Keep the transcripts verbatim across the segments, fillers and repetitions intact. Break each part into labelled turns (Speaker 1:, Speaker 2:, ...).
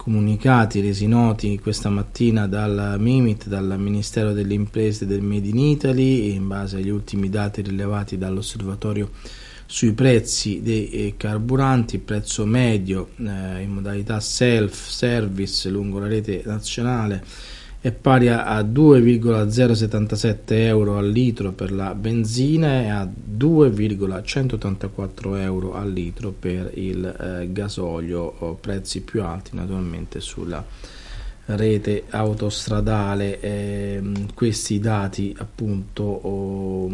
Speaker 1: comunicati resi noti questa mattina dal Mimit, dal Ministero delle Imprese del Made in Italy, in base agli ultimi dati rilevati dall'osservatorio sui prezzi dei carburanti, il prezzo medio eh, in modalità self-service lungo la rete nazionale è pari a due virgola zero settantasette euro al litro per la benzina e a due virgola centottantaquattro euro al litro per il eh, gasolio, prezzi più alti naturalmente sulla rete autostradale. Eh, questi dati appunto oh,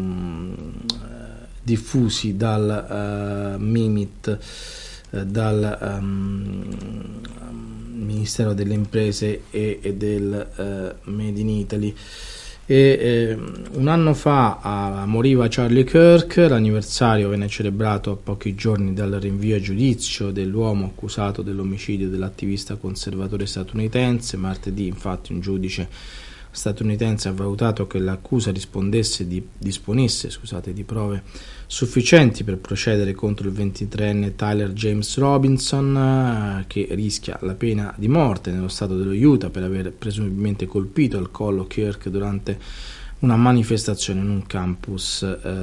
Speaker 1: diffusi dal uh, Mimit, uh, dal um, Ministero delle Imprese e, e del uh, Made in Italy. E, eh, un anno fa uh, moriva Charlie Kirk, l'anniversario venne celebrato a pochi giorni dal rinvio a giudizio dell'uomo accusato dell'omicidio dell'attivista conservatore statunitense. Martedì infatti un giudice statunitense ha valutato che l'accusa rispondesse di, disponesse scusate, di prove sufficienti per procedere contro il ventitreenne Tyler James Robinson, che rischia la pena di morte nello stato dello Utah per aver presumibilmente colpito al collo Kirk durante una manifestazione in un campus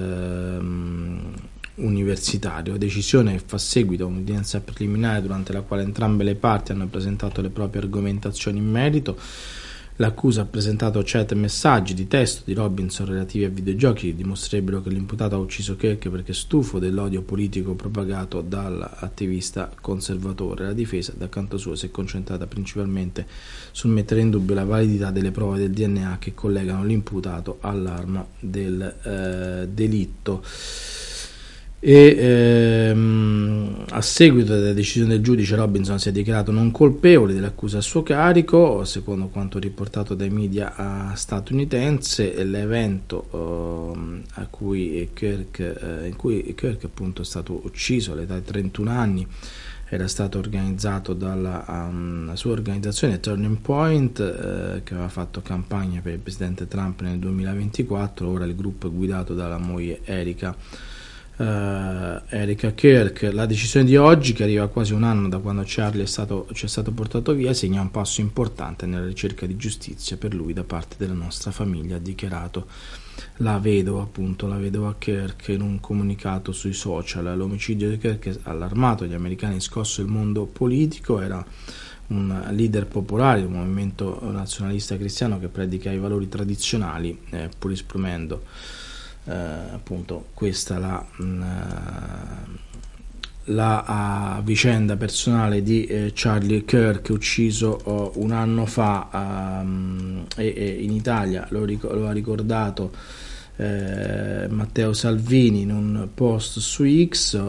Speaker 1: ehm, universitario. Decisione che fa seguito a un'udienza preliminare durante la quale entrambe le parti hanno presentato le proprie argomentazioni in merito. L'accusa ha presentato chat e messaggi di testo di Robinson relativi a videogiochi che dimostrerebbero che l'imputato ha ucciso Kirk perché stufo dell'odio politico propagato dall'attivista conservatore. La difesa, da canto suo, si è concentrata principalmente sul mettere in dubbio la validità delle prove del D N A che collegano l'imputato all'arma del eh, delitto. E ehm, a seguito della decisione del giudice Robinson si è dichiarato non colpevole dell'accusa a suo carico, secondo quanto riportato dai media statunitense. L'evento eh, a cui Kirk, eh, in cui Kirk appunto è stato ucciso all'età di trentuno anni era stato organizzato dalla um, sua organizzazione Turning Point, eh, che aveva fatto campagna per il presidente Trump nel duemilaventiquattro. Ora il gruppo è guidato dalla moglie Erika Uh, Erika Kirk. La decisione di oggi, che arriva quasi un anno da quando Charlie è stato, ci è stato portato via, segna un passo importante nella ricerca di giustizia per lui da parte della nostra famiglia, ha dichiarato la vedova, appunto la vedova Kirk in un comunicato sui social. L'omicidio di Kirk ha allarmato gli americani e scosso il mondo politico. Era un leader popolare di un movimento nazionalista cristiano che predica i valori tradizionali, eh, pur esprimendo Uh, appunto questa la, uh, la uh, vicenda personale di uh, Charlie Kirk, ucciso uh, un anno fa um, e, e in Italia lo, ric- lo ha ricordato uh, Matteo Salvini in un post su X. Uh,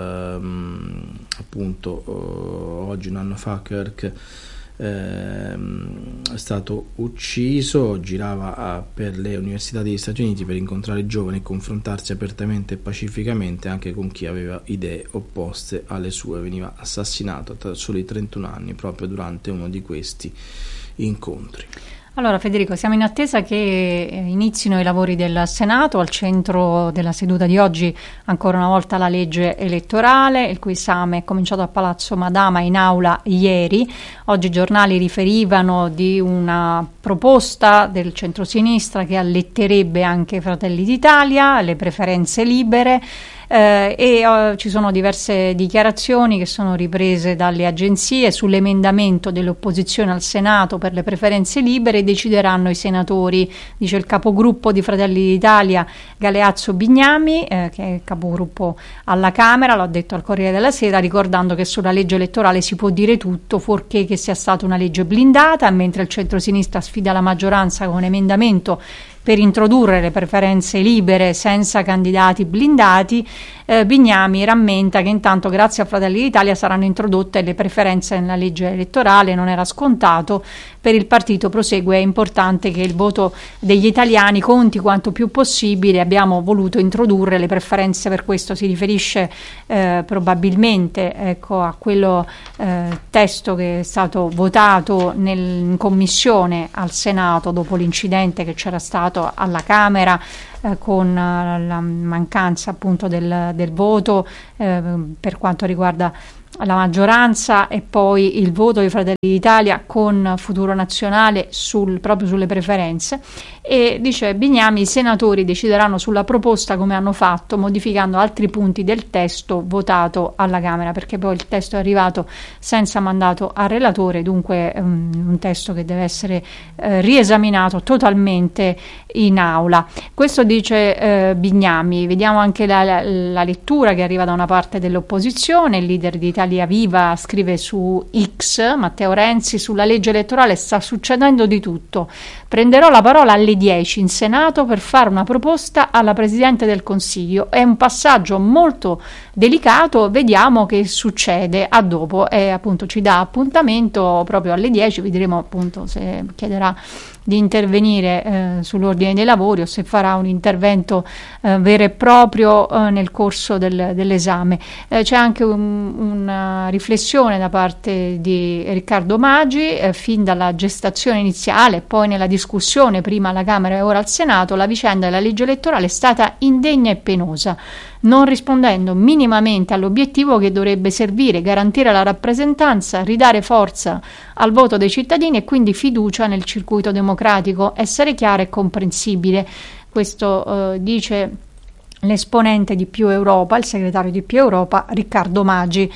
Speaker 1: appunto uh, oggi un anno fa Kirk è stato ucciso, girava per le università degli Stati Uniti per incontrare giovani e confrontarsi apertamente e pacificamente anche con chi aveva idee opposte alle sue. Veniva assassinato a soli trentuno anni proprio durante uno di questi incontri.
Speaker 2: Allora Federico, siamo in attesa che inizino i lavori del Senato. Al centro della seduta di oggi ancora una volta la legge elettorale, il cui esame è cominciato a Palazzo Madama in aula ieri. Oggi i giornali riferivano di una proposta del centrosinistra che alletterebbe anche Fratelli d'Italia, le preferenze libere. Eh, e uh, ci sono diverse dichiarazioni che sono riprese dalle agenzie sull'emendamento dell'opposizione al Senato per le preferenze libere. Decideranno i senatori, dice il capogruppo di Fratelli d'Italia Galeazzo Bignami, eh, che è il capogruppo alla Camera, l'ho detto al Corriere della Sera, ricordando che sulla legge elettorale si può dire tutto fuorché che sia stata una legge blindata, mentre il centrosinistra sfida la maggioranza con un emendamento per introdurre le preferenze libere senza candidati blindati. eh, Bignami rammenta che intanto grazie a Fratelli d'Italia saranno introdotte le preferenze nella legge elettorale, non era scontato. Per il partito, prosegue, è importante che il voto degli italiani conti quanto più possibile, abbiamo voluto introdurre le preferenze, per questo si riferisce eh, probabilmente ecco, a quello eh, testo che è stato votato nel, in commissione al Senato dopo l'incidente che c'era stato alla Camera eh, con uh, la mancanza appunto del, del voto eh, per quanto riguarda la maggioranza e poi il voto di Fratelli d'Italia con Futuro Nazionale sul, proprio sulle preferenze, e dice Bignami: i senatori decideranno sulla proposta come hanno fatto, modificando altri punti del testo votato alla Camera, perché poi il testo è arrivato senza mandato al relatore, dunque um, un testo che deve essere eh, riesaminato totalmente in aula. Questo dice eh, Bignami. Vediamo anche la, la, la lettura che arriva da una parte dell'opposizione. Il leader di Italia Viva scrive su X, Matteo Renzi: sulla legge elettorale sta succedendo di tutto. Prenderò la parola alle dieci in Senato per fare una proposta alla Presidente del Consiglio. È un passaggio molto delicato, vediamo che succede a dopo, e appunto ci dà appuntamento proprio alle dieci. Vedremo appunto se chiederà di intervenire eh, sull'ordine dei lavori o se farà un intervento eh, vero e proprio eh, nel corso del, dell'esame. Eh, c'è anche un, una riflessione da parte di Riccardo Maggi: eh, fin dalla gestazione iniziale, poi nella discussione prima alla Camera e ora al Senato, la vicenda della legge elettorale è stata indegna e penosa, non rispondendo minimamente all'obiettivo che dovrebbe servire: garantire la rappresentanza, ridare forza al voto dei cittadini e quindi fiducia nel circuito democratico, essere chiara e comprensibile. Questo eh, dice l'esponente di Più Europa, il segretario di Più Europa, Riccardo Maggi,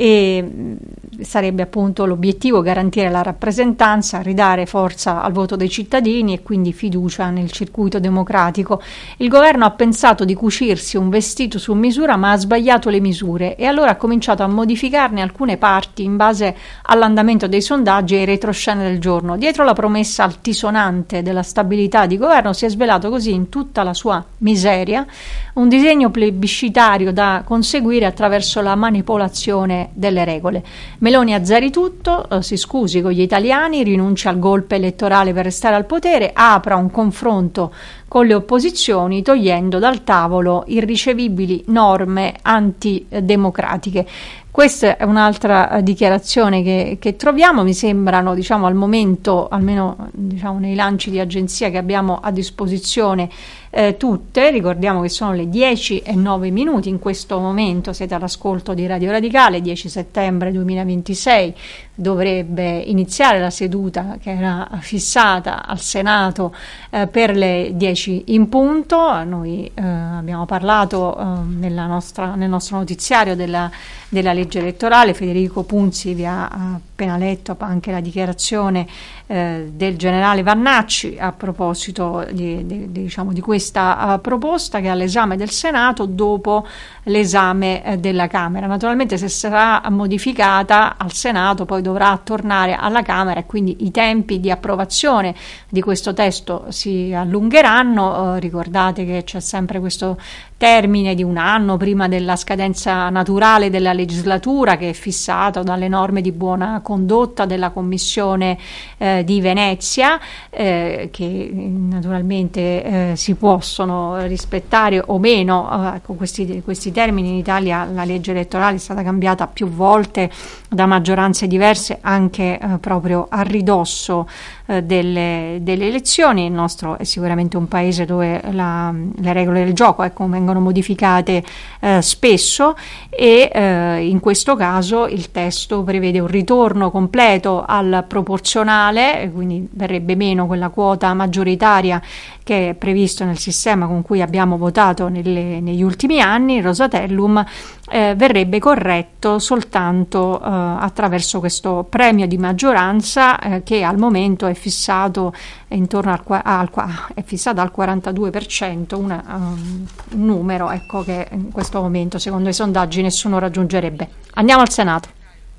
Speaker 2: e sarebbe appunto l'obiettivo garantire la rappresentanza, ridare forza al voto dei cittadini e quindi fiducia nel circuito democratico. Il governo ha pensato di cucirsi un vestito su misura, ma ha sbagliato le misure e allora ha cominciato a modificarne alcune parti in base all'andamento dei sondaggi e ai retroscena del giorno. Dietro la promessa altisonante della stabilità di governo si è svelato così in tutta la sua miseria un disegno plebiscitario da conseguire attraverso la manipolazione delle regole. Meloni azzeri tutto, eh, si scusi con gli italiani, rinuncia al golpe elettorale per restare al potere, apra un confronto con le opposizioni togliendo dal tavolo irricevibili norme antidemocratiche. Questa è un'altra dichiarazione che, che troviamo, mi sembrano, diciamo, al momento, almeno diciamo nei lanci di agenzia che abbiamo a disposizione, eh, tutte. Ricordiamo che sono le dieci e nove minuti in questo momento, siete all'ascolto di Radio Radicale. Dieci settembre duemilaventisei dovrebbe iniziare la seduta che era fissata al Senato eh, per le dieci in punto. Noi eh, abbiamo parlato eh, nella nostra, nel nostro notiziario della, della legge elettorale. Federico Punzi vi ha appena letto anche la dichiarazione eh, del generale Vannacci a proposito di, di, di, diciamo, di questa uh, proposta che è all'esame del Senato dopo l'esame eh, della Camera. Naturalmente, se sarà modificata al Senato, poi dovrà tornare alla Camera e quindi i tempi di approvazione di questo testo si allungheranno. Eh, ricordate che c'è sempre questo termine di un anno prima della scadenza naturale della legislatura, che è fissato dalle norme di buona condotta della Commissione eh, di Venezia, eh, che naturalmente eh, si possono rispettare o meno. Eh, con questi, questi termini in Italia la legge elettorale è stata cambiata più volte da maggioranze diverse, anche eh, proprio a ridosso eh, delle, delle elezioni. Il nostro è sicuramente un paese dove la, le regole del gioco ecco, vengono modificate eh, spesso, e eh, in questo caso il testo prevede un ritorno completo al proporzionale, quindi verrebbe meno quella quota maggioritaria che è previsto nel sistema con cui abbiamo votato nelle, negli ultimi anni. Il Rosatellum eh, verrebbe corretto soltanto eh, attraverso questo premio di maggioranza eh, che al momento è fissato intorno al, al, è fissato al quarantadue per cento, una, um, un numero ecco, che in questo momento secondo i sondaggi nessuno raggiungerebbe. Andiamo al Senato.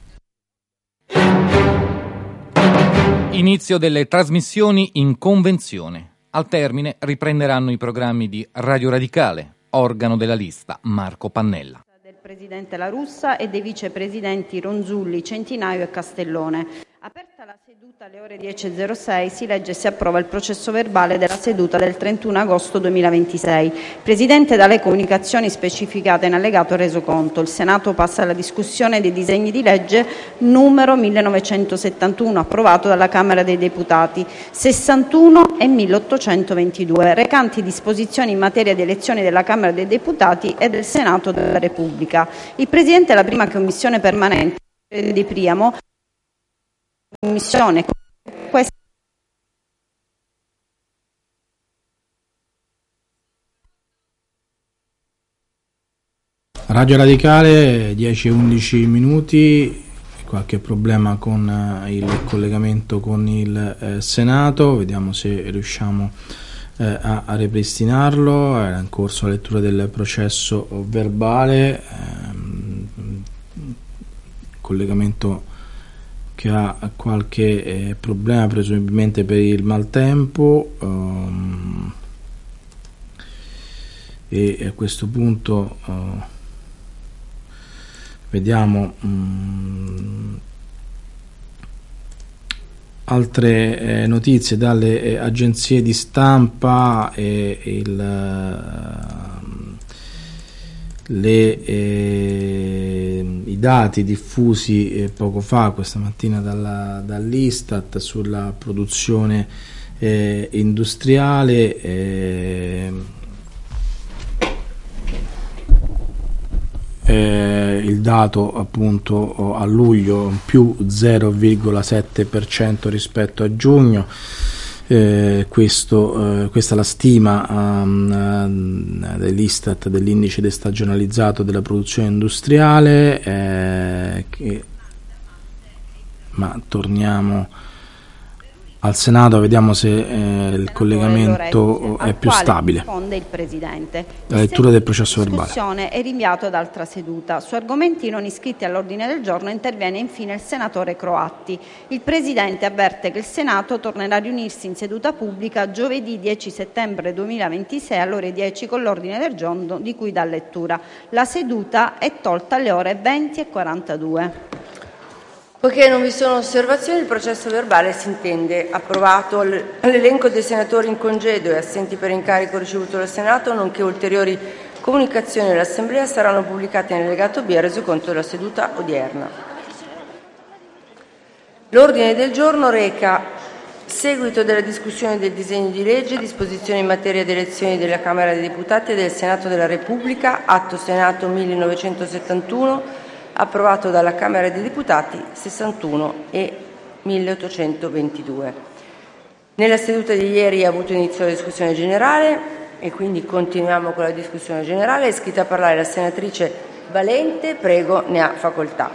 Speaker 3: Inizio delle trasmissioni in convenzione. Al termine riprenderanno i programmi di Radio Radicale, organo della lista Marco Pannella.
Speaker 4: Del presidente La Russa e dei vicepresidenti Ronzulli, Centinaio e Castellone. Aperta la seduta Seduta alle ore dieci e zero sei, si legge e si approva il processo verbale della seduta del trentuno agosto duemilaventisei. Presidente, dalle comunicazioni specificate in allegato resoconto, il Senato passa alla discussione dei disegni di legge numero millenovecentosettantuno, approvato dalla Camera dei Deputati, sessantuno e milleottocentoventidue, recanti disposizioni in materia di elezioni della Camera dei Deputati e del Senato della Repubblica. Il Presidente della prima Commissione permanente, De Priamo, Commissione questa
Speaker 1: Radio Radicale, dieci e undici minuti, qualche problema con il collegamento con il eh, Senato, vediamo se riusciamo eh, a, a ripristinarlo. Era in corso la lettura del processo verbale, ehm, collegamento che ha qualche eh, problema presumibilmente per il maltempo, um, e a questo punto uh, vediamo um, altre eh, notizie dalle eh, agenzie di stampa e il uh, Le, eh, i dati diffusi eh, poco fa, questa mattina dalla, dall'Istat sulla produzione eh, industriale. Eh, eh, il dato appunto a luglio più zero virgola sette per cento rispetto a giugno. Eh, questo, eh, questa è la stima um, dell'Istat dell'indice destagionalizzato della produzione industriale, eh, che, ma torniamo al Senato, vediamo se eh, il collegamento è più stabile.
Speaker 4: Risponde il Presidente.
Speaker 1: La lettura del processo verbale.
Speaker 4: La discussione è rinviata ad altra seduta. Su argomenti non iscritti all'ordine del giorno interviene infine il senatore Croatti. Il Presidente avverte che il Senato tornerà a riunirsi in seduta pubblica giovedì dieci settembre duemilaventisei alle ore dieci con l'ordine del giorno di cui dà lettura. La seduta è tolta alle ore venti e quarantadue.
Speaker 5: Poiché non vi sono osservazioni, il processo verbale si intende approvato. L'elenco dei senatori in congedo e assenti per incarico ricevuto dal Senato, nonché ulteriori comunicazioni dell'Assemblea saranno pubblicati nell'allegato B al resoconto della seduta odierna. L'ordine del giorno reca seguito della discussione del disegno di legge, disposizioni in materia di elezioni della Camera dei Deputati e del Senato della Repubblica, Atto Senato millenovecentosettantuno, approvato dalla Camera dei Deputati, sessantuno e milleottocentoventidue. Nella seduta di ieri ha avuto inizio la discussione generale e quindi continuiamo con la discussione generale. È iscritta a parlare la senatrice Valente, prego, ne ha facoltà.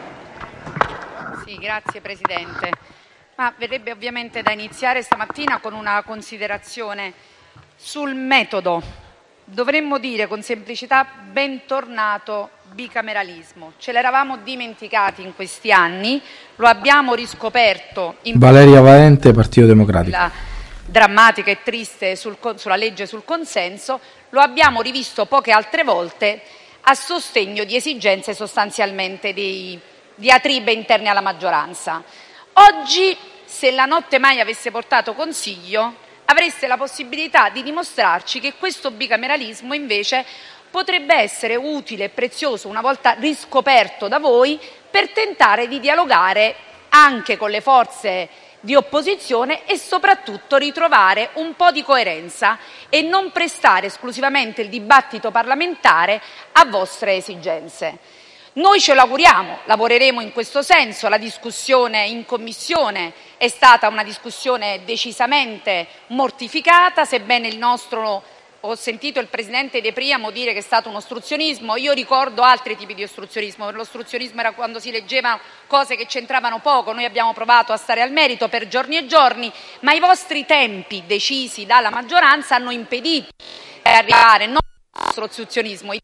Speaker 6: Sì, grazie Presidente. Ma verrebbe ovviamente da iniziare stamattina con una considerazione sul metodo. Dovremmo dire con semplicità bentornato bicameralismo. Ce l'eravamo dimenticati in questi anni, lo abbiamo riscoperto in
Speaker 1: Valeria Valente, Partito Democratico.
Speaker 6: La drammatica e triste sul, sulla legge sul consenso, lo abbiamo rivisto poche altre volte a sostegno di esigenze sostanzialmente di diatribe interne alla maggioranza. Oggi, se la notte mai avesse portato consiglio, avreste la possibilità di dimostrarci che questo bicameralismo invece potrebbe essere utile e prezioso una volta riscoperto da voi per tentare di dialogare anche con le forze di opposizione e soprattutto ritrovare un po' di coerenza e non prestare esclusivamente il dibattito parlamentare a vostre esigenze. Noi ce lo auguriamo, lavoreremo in questo senso. La discussione in Commissione è stata una discussione decisamente mortificata, sebbene il nostro, ho sentito il Presidente De Priamo dire che è stato un ostruzionismo. Io ricordo altri tipi di ostruzionismo. L'ostruzionismo era quando si leggevano cose che c'entravano poco. Noi abbiamo provato a stare al merito per giorni e giorni, ma i vostri tempi decisi dalla maggioranza hanno impedito di arrivare non all'ostruzionismo,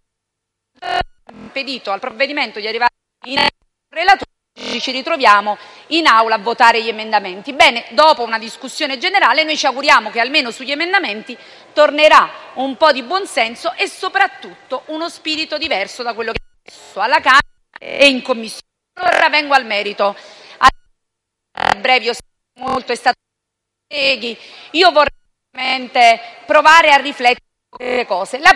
Speaker 6: impedito al provvedimento di arrivare in relatore. Ci ritroviamo in aula a votare gli emendamenti. Bene, dopo una discussione generale noi ci auguriamo che almeno sugli emendamenti tornerà un po' di buonsenso e soprattutto uno spirito diverso da quello che è adesso alla Camera e in Commissione. Ora vengo al merito. A brevi molto è stato colleghi, io vorrei veramente provare a riflettere su queste cose. La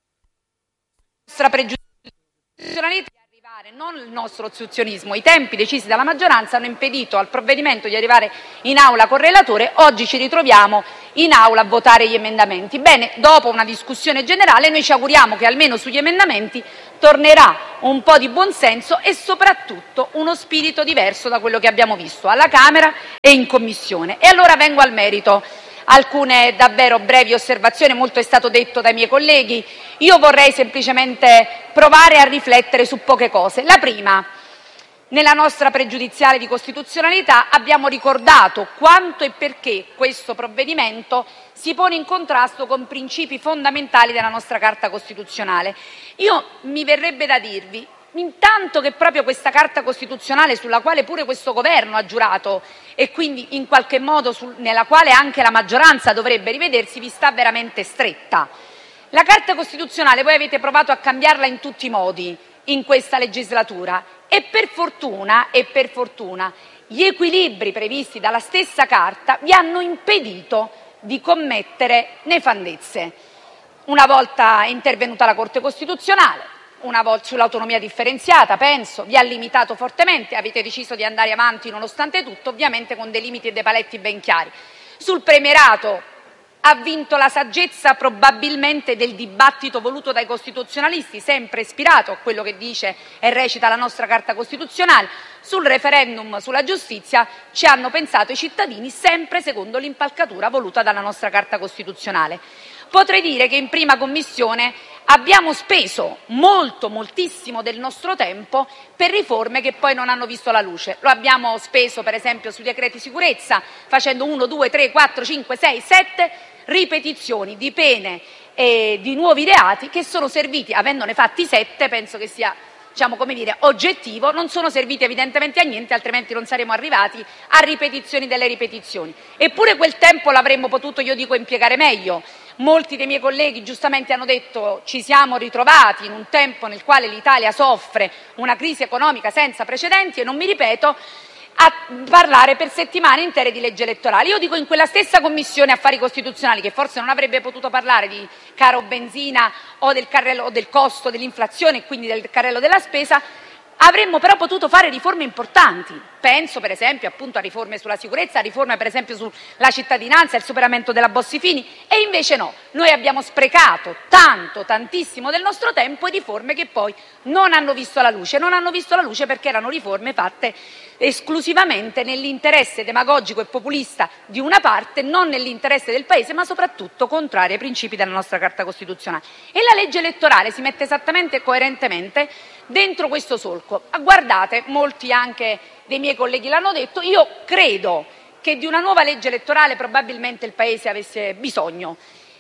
Speaker 6: nostra pregiudizialità è arrivare, non il nostro ostruzionismo, i tempi decisi dalla maggioranza hanno impedito al provvedimento di arrivare in aula con relatore, oggi ci ritroviamo in aula a votare gli emendamenti. Bene, dopo una discussione generale noi ci auguriamo che almeno sugli emendamenti tornerà un po' di buonsenso e soprattutto uno spirito diverso da quello che abbiamo visto alla Camera e in Commissione. E allora vengo al merito. Alcune davvero brevi osservazioni, molto è stato detto dai miei colleghi, io vorrei semplicemente provare a riflettere su poche cose. La prima, nella nostra pregiudiziale di costituzionalità abbiamo ricordato quanto e perché questo provvedimento si pone in contrasto con principi fondamentali della nostra Carta Costituzionale. Io mi verrebbe da dirvi, intanto che proprio questa Carta Costituzionale, sulla quale pure questo Governo ha giurato e quindi in qualche modo sul, nella quale anche la maggioranza dovrebbe rivedersi, vi sta veramente stretta. La Carta Costituzionale voi avete provato a cambiarla in tutti i modi in questa legislatura e per fortuna, e per fortuna gli equilibri previsti dalla stessa Carta vi hanno impedito di commettere nefandezze. Una volta è intervenuta la Corte Costituzionale, una volta sull'autonomia differenziata, penso, vi ha limitato fortemente, avete deciso di andare avanti nonostante tutto, ovviamente con dei limiti e dei paletti ben chiari. Sul premierato ha vinto la saggezza probabilmente del dibattito voluto dai costituzionalisti, sempre ispirato a quello che dice e recita la nostra Carta Costituzionale. Sul referendum sulla giustizia ci hanno pensato i cittadini, sempre secondo l'impalcatura voluta dalla nostra Carta Costituzionale. Potrei dire che in prima commissione abbiamo speso molto, moltissimo del nostro tempo per riforme che poi non hanno visto la luce. Lo abbiamo speso per esempio sui decreti sicurezza, facendo uno, due, tre, quattro, cinque, sei, sette ripetizioni di pene e di nuovi reati che sono serviti, avendone fatti sette, penso che sia diciamo come dire, oggettivo, non sono serviti evidentemente a niente, altrimenti non saremmo arrivati a ripetizioni delle ripetizioni. Eppure quel tempo l'avremmo potuto, io dico, impiegare meglio. Molti dei miei colleghi giustamente hanno detto ci siamo ritrovati in un tempo nel quale l'Italia soffre una crisi economica senza precedenti e non mi ripeto a parlare per settimane intere di legge elettorale. Io dico in quella stessa Commissione Affari Costituzionali, che forse non avrebbe potuto parlare di caro benzina o del, carrello, o del costo dell'inflazione e quindi del carrello della spesa, avremmo però potuto fare riforme importanti. Penso per esempio appunto a riforme sulla sicurezza, a riforme per esempio sulla cittadinanza, il superamento della Bossi-Fini, e invece no, noi abbiamo sprecato tanto, tantissimo del nostro tempo e riforme che poi non hanno visto la luce, non hanno visto la luce perché erano riforme fatte esclusivamente nell'interesse demagogico e populista di una parte, non nell'interesse del Paese, ma soprattutto contrarie ai principi della nostra Carta Costituzionale. E la legge elettorale si mette esattamente e coerentemente dentro questo solco. Guardate, molti anche dei miei colleghi l'hanno detto, io credo che di una nuova legge elettorale probabilmente il Paese avesse bisogno.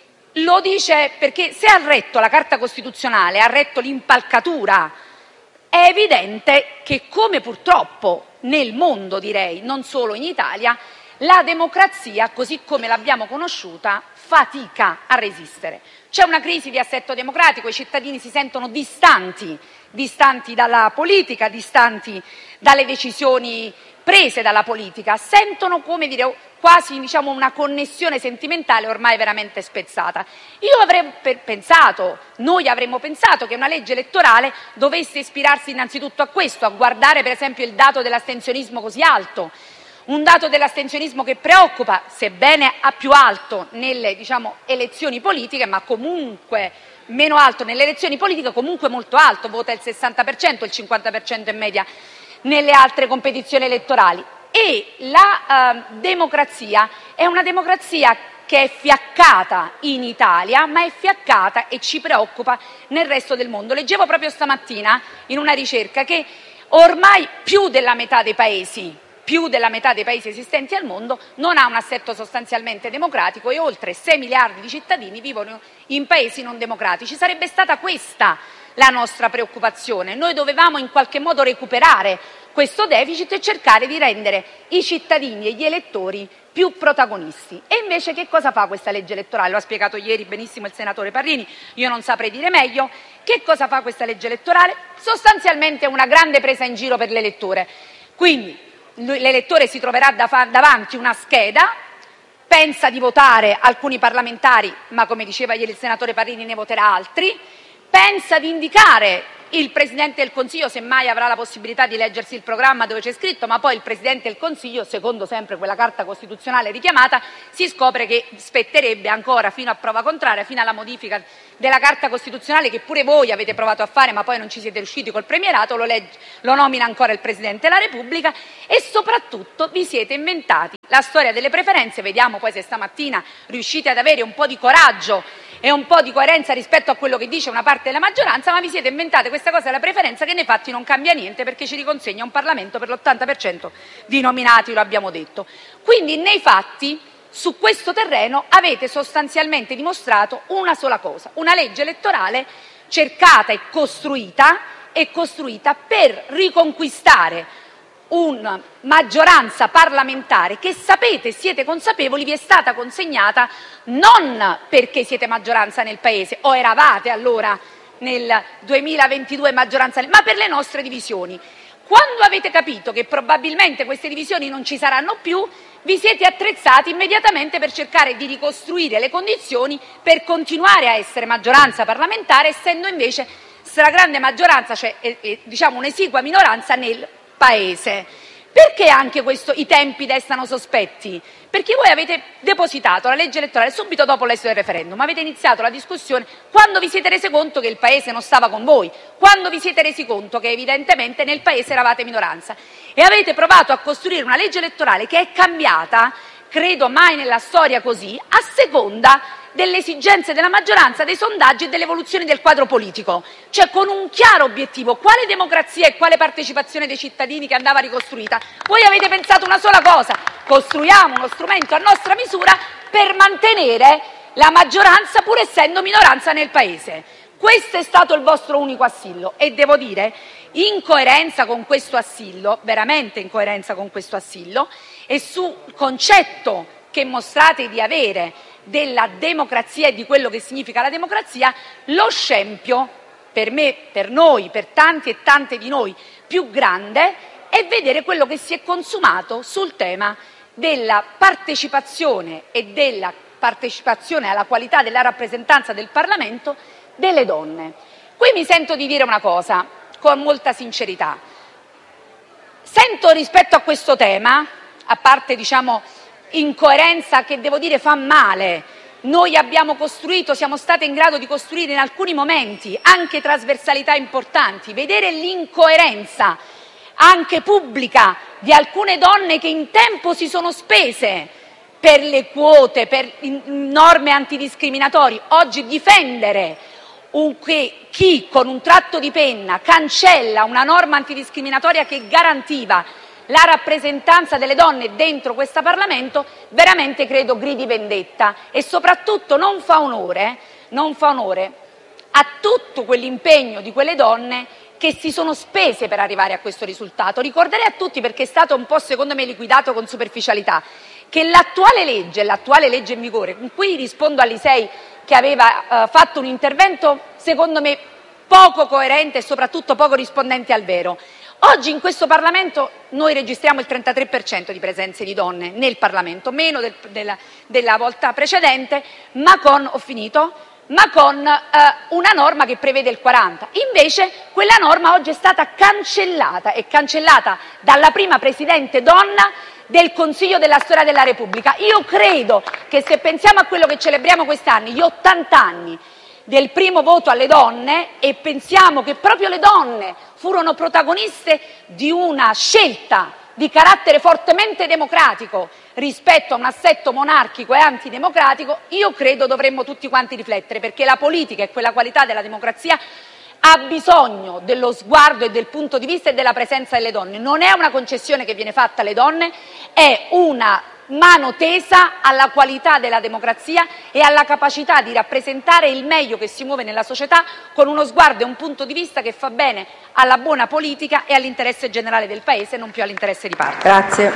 Speaker 6: Lo dice perché se ha retto la Carta Costituzionale, ha retto l'impalcatura, è evidente che, come purtroppo nel mondo direi, non solo in Italia, la democrazia, così come l'abbiamo conosciuta, fatica a resistere. C'è una crisi di assetto democratico, i cittadini si sentono distanti, distanti dalla politica, distanti dalle decisioni prese dalla politica, sentono come dire quasi diciamo una connessione sentimentale ormai veramente spezzata. Io avrei pensato, noi avremmo pensato che una legge elettorale dovesse ispirarsi innanzitutto a questo, a guardare per esempio il dato dell'astensionismo così alto, un dato dell'astensionismo che preoccupa, sebbene a più alto nelle diciamo, elezioni politiche, ma comunque meno alto nelle elezioni politiche, comunque molto alto, vota il sessanta per cento, il cinquanta per cento in media nelle altre competizioni elettorali. E la eh, democrazia è una democrazia che è fiaccata in Italia, ma è fiaccata e ci preoccupa nel resto del mondo. Leggevo proprio stamattina in una ricerca che ormai più della metà dei paesi più della metà dei paesi esistenti al mondo non ha un assetto sostanzialmente democratico e oltre sei miliardi di cittadini vivono in paesi non democratici. Sarebbe stata questa la nostra preoccupazione. Noi dovevamo in qualche modo recuperare questo deficit e cercare di rendere i cittadini e gli elettori più protagonisti. E invece che cosa fa questa legge elettorale? Lo ha spiegato ieri benissimo il senatore Parrini, io non saprei dire meglio. Che cosa fa questa legge elettorale? Sostanzialmente una grande presa in giro per l'elettore. Quindi l'elettore si troverà davanti una scheda, pensa di votare alcuni parlamentari, ma come diceva ieri il senatore Parrini ne voterà altri, pensa di indicare il Presidente del Consiglio, semmai avrà la possibilità di leggersi il programma dove c'è scritto, ma poi il Presidente del Consiglio, secondo sempre quella Carta Costituzionale richiamata, si scopre che spetterebbe ancora, fino a prova contraria, fino alla modifica della Carta Costituzionale, che pure voi avete provato a fare ma poi non ci siete riusciti col premierato, lo, legge, lo nomina ancora il Presidente della Repubblica, e soprattutto vi siete inventati la storia delle preferenze. Vediamo poi se stamattina riuscite ad avere un po' di coraggio e un po' di coerenza rispetto a quello che dice una parte della maggioranza, ma vi siete inventate questa cosa della preferenza che nei fatti non cambia niente, perché ci riconsegna un Parlamento per l'ottanta per cento di nominati, lo abbiamo detto. Quindi nei fatti su questo terreno avete sostanzialmente dimostrato una sola cosa: una legge elettorale cercata e costruita, e costruita per riconquistare una maggioranza parlamentare che, sapete, siete consapevoli, vi è stata consegnata non perché siete maggioranza nel Paese, o eravate allora nel duemilaventidue maggioranza, ma per le nostre divisioni. Quando avete capito che probabilmente queste divisioni non ci saranno più, vi siete attrezzati immediatamente per cercare di ricostruire le condizioni per continuare a essere maggioranza parlamentare, essendo invece stragrande maggioranza, cioè eh, eh, diciamo un'esigua minoranza nel Paese. Perché anche questo i tempi destano sospetti? Perché voi avete depositato la legge elettorale subito dopo l'esito del referendum, avete iniziato la discussione quando vi siete resi conto che il Paese non stava con voi, quando vi siete resi conto che evidentemente nel Paese eravate minoranza, e avete provato a costruire una legge elettorale che è cambiata, credo mai nella storia così, a seconda delle esigenze della maggioranza, dei sondaggi e delle evoluzioni del quadro politico, cioè con un chiaro obiettivo: quale democrazia e quale partecipazione dei cittadini che andava ricostruita. Voi avete pensato una sola cosa: costruiamo uno strumento a nostra misura per mantenere la maggioranza pur essendo minoranza nel Paese. Questo è stato il vostro unico assillo, e devo dire, in coerenza con questo assillo, veramente in coerenza con questo assillo, e sul concetto che mostrate di avere della democrazia e di quello che significa la democrazia, lo scempio per me, per noi, per tanti e tante di noi più grande è vedere quello che si è consumato sul tema della partecipazione e della partecipazione alla qualità della rappresentanza del Parlamento delle donne. Qui mi sento di dire una cosa con molta sincerità. Sento rispetto a questo tema, a parte diciamo incoerenza che devo dire fa male, noi abbiamo costruito, siamo state in grado di costruire in alcuni momenti anche trasversalità importanti, vedere l'incoerenza anche pubblica di alcune donne che in tempo si sono spese per le quote, per norme antidiscriminatori. Oggi difendere un, che, chi con un tratto di penna cancella una norma antidiscriminatoria che garantiva la rappresentanza delle donne dentro questo Parlamento, veramente credo gridi vendetta, e soprattutto non fa onore, non fa onore a tutto quell'impegno di quelle donne che si sono spese per arrivare a questo risultato. Ricorderei a tutti, perché è stato un po' secondo me liquidato con superficialità, che l'attuale legge, l'attuale legge in vigore, con cui rispondo all'Isei che aveva eh, fatto un intervento secondo me poco coerente e soprattutto poco rispondente al vero. Oggi in questo Parlamento noi registriamo il trentatré per cento di presenze di donne nel Parlamento, meno del, della, della volta precedente, ma con, ho finito, ma con eh, una norma che prevede il quaranta. Invece quella norma oggi è stata cancellata, è cancellata dalla prima Presidente donna del Consiglio della storia della Repubblica. Io credo che se pensiamo a quello che celebriamo quest'anno, gli ottanta anni del primo voto alle donne, e pensiamo che proprio le donne furono protagoniste di una scelta di carattere fortemente democratico rispetto a un assetto monarchico e antidemocratico, io credo dovremmo tutti quanti riflettere, perché la politica e quella qualità della democrazia ha bisogno dello sguardo e del punto di vista e della presenza delle donne. Non è una concessione che viene fatta alle donne, è una mano tesa alla qualità della democrazia e alla capacità di rappresentare il meglio che si muove nella società, con uno sguardo e un punto di vista che fa bene alla buona politica e all'interesse generale del Paese, non più all'interesse di parte.
Speaker 5: Grazie.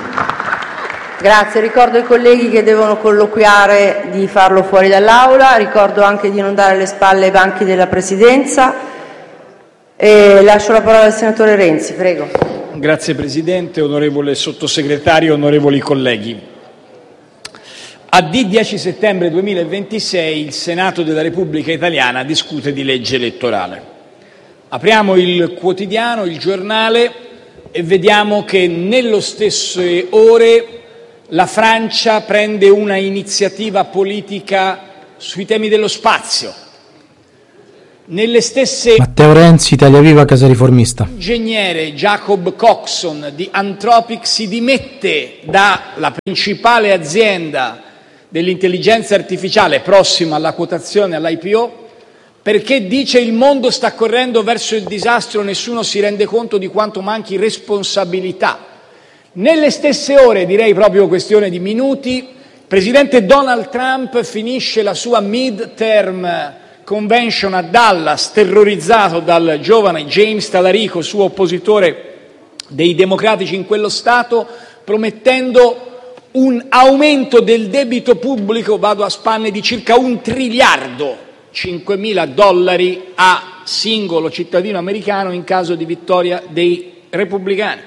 Speaker 5: Grazie. Ricordo ai colleghi che devono colloquiare di farlo fuori dall'Aula, ricordo anche di non dare le spalle ai banchi della Presidenza. E lascio la parola al senatore Renzi, prego.
Speaker 7: Grazie Presidente, onorevole Sottosegretario, onorevoli colleghi. A D dieci settembre duemilaventisei il Senato della Repubblica Italiana discute di legge elettorale. Apriamo il quotidiano, il giornale, e vediamo che nello stesse ore la Francia prende una iniziativa politica sui temi dello spazio. Nelle stesse
Speaker 1: Matteo Renzi, Italia Viva, Casa Riformista.
Speaker 7: L'ingegnere Jacob Coxon di Anthropic si dimette dalla principale azienda dell'intelligenza artificiale prossima alla quotazione all'I P O perché dice il mondo sta correndo verso il disastro, nessuno si rende conto di quanto manchi responsabilità. Nelle stesse ore, direi proprio questione di minuti, il presidente Donald Trump finisce la sua mid-term convention a Dallas, terrorizzato dal giovane James Talarico, suo oppositore dei democratici in quello Stato, promettendo un aumento del debito pubblico, vado a spanne, di circa un triliardo, cinquemila dollari a singolo cittadino americano in caso di vittoria dei repubblicani.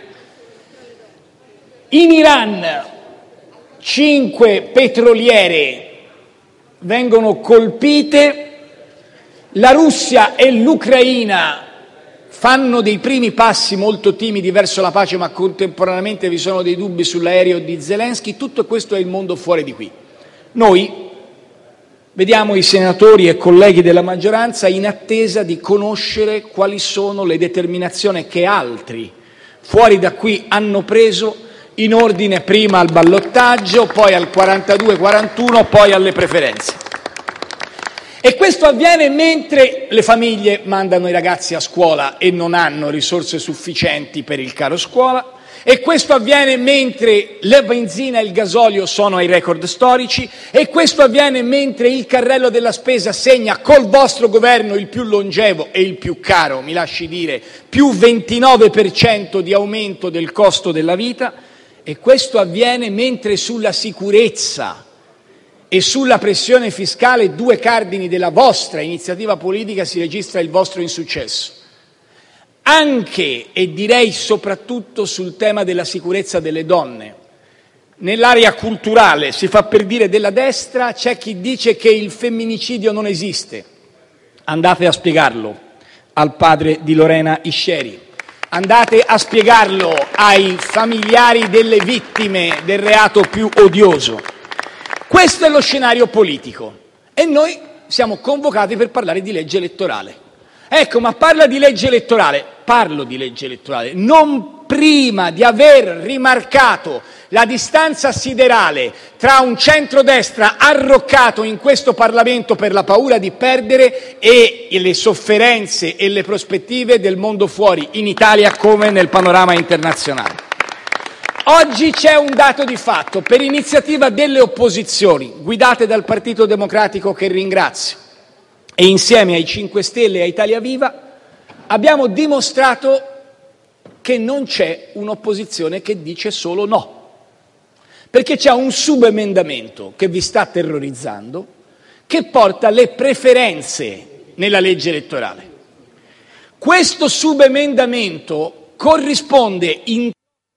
Speaker 7: In Iran cinque petroliere vengono colpite. La Russia e l'Ucraina fanno dei primi passi molto timidi verso la pace, ma contemporaneamente vi sono dei dubbi sull'aereo di Zelensky. Tutto questo è il mondo fuori di qui. Noi vediamo i senatori e colleghi della maggioranza in attesa di conoscere quali sono le determinazioni che altri fuori da qui hanno preso in ordine prima al ballottaggio, poi al quarantadue quarantuno, poi alle preferenze. E questo avviene mentre le famiglie mandano i ragazzi a scuola e non hanno risorse sufficienti per il caro scuola, e questo avviene mentre la benzina e il gasolio sono ai record storici, e questo avviene mentre il carrello della spesa segna col vostro governo il più longevo e il più caro, mi lasci dire, più ventinove per cento di aumento del costo della vita, e questo avviene mentre sulla sicurezza e sulla pressione fiscale, due cardini della vostra iniziativa politica, si registra il vostro insuccesso. Anche e direi soprattutto sul tema della sicurezza delle donne. Nell'area culturale, si fa per dire della destra, c'è chi dice che il femminicidio non esiste. Andate a spiegarlo al padre di Lorena Isceri. Andate a spiegarlo ai familiari delle vittime del reato più odioso. Questo è lo scenario politico e noi siamo convocati per parlare di legge elettorale. Ecco, ma parla di legge elettorale, parlo di legge elettorale, non prima di aver rimarcato la distanza siderale tra un centrodestra arroccato in questo Parlamento per la paura di perdere e le sofferenze e le prospettive del mondo fuori, in Italia come nel panorama internazionale. Oggi c'è un dato di fatto, per iniziativa delle opposizioni, guidate dal Partito Democratico, che ringrazio, e insieme ai cinque Stelle e a Italia Viva, abbiamo dimostrato che non c'è un'opposizione che dice solo no, perché c'è un subemendamento che vi sta terrorizzando, che porta le preferenze nella legge elettorale. Questo subemendamento corrisponde in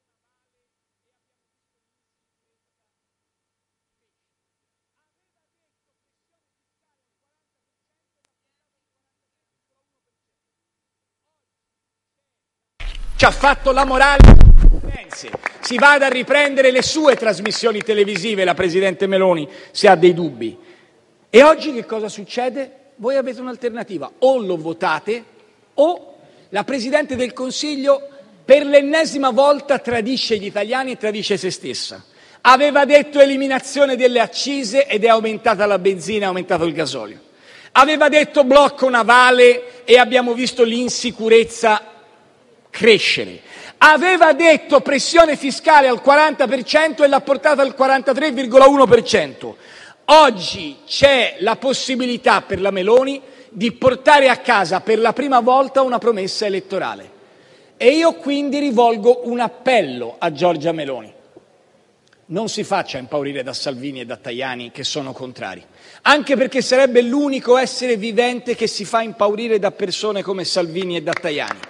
Speaker 7: ci ha fatto la morale, si vada a riprendere le sue trasmissioni televisive, la Presidente Meloni, se ha dei dubbi. E oggi che cosa succede? Voi avete un'alternativa, o lo votate o la Presidente del Consiglio per l'ennesima volta tradisce gli italiani e tradisce se stessa. Aveva detto eliminazione delle accise ed è aumentata la benzina, è aumentato il gasolio. Aveva detto blocco navale e abbiamo visto l'insicurezza crescere. Aveva detto pressione fiscale al quaranta per cento e l'ha portata al quarantatré virgola uno per cento. Oggi c'è la possibilità per la Meloni di portare a casa per la prima volta una promessa elettorale. E io quindi rivolgo un appello a Giorgia Meloni. Non si faccia impaurire da Salvini e da Tajani, che sono contrari, anche perché sarebbe l'unico essere vivente che si fa impaurire da persone come Salvini e da Tajani.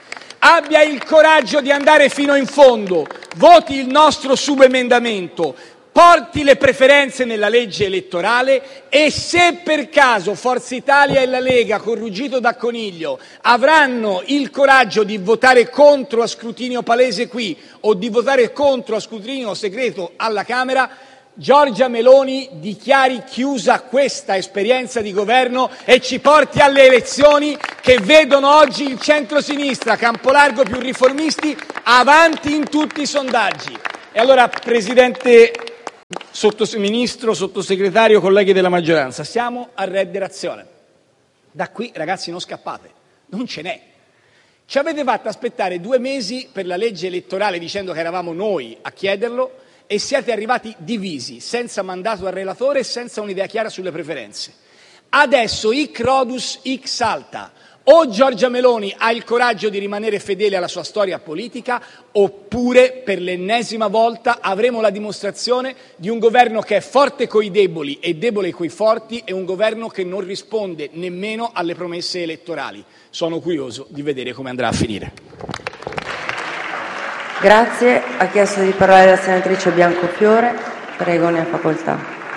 Speaker 7: abbia il coraggio di andare fino in fondo, voti il nostro subemendamento, porti le preferenze nella legge elettorale e se per caso Forza Italia e la Lega, con ruggito da coniglio, avranno il coraggio di votare contro a scrutinio palese qui o di votare contro a scrutinio segreto alla Camera, Giorgia Meloni dichiari chiusa questa esperienza di governo e ci porti alle elezioni che vedono oggi il centro-sinistra, Campolargo più riformisti, avanti in tutti i sondaggi. E allora, Presidente, Sottoministro, Sottosegretario, colleghi della maggioranza, siamo a reddere azione. Da qui, ragazzi, non scappate, non ce n'è. Ci avete fatto aspettare due mesi per la legge elettorale dicendo che eravamo noi a chiederlo e siete arrivati divisi, senza mandato al relatore e senza un'idea chiara sulle preferenze. Adesso hic Rhodus hic salta. O Giorgia Meloni ha il coraggio di rimanere fedele alla sua storia politica, oppure per l'ennesima volta avremo la dimostrazione di un governo che è forte coi deboli e debole coi forti e un governo che non risponde nemmeno alle promesse elettorali. Sono curioso di vedere come andrà a finire.
Speaker 5: Grazie. Ha chiesto di parlare la senatrice Biancofiore. Prego, ne ha facoltà.